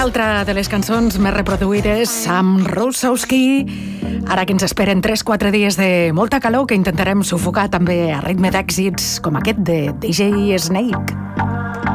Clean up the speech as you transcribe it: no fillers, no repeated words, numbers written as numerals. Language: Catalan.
altra de les cançons més reproduïdes amb Rossowski. Ara que ens esperen 3-4 dies de molta calor que intentarem sufocar també a ritme d'èxits com aquest de DJ Snake.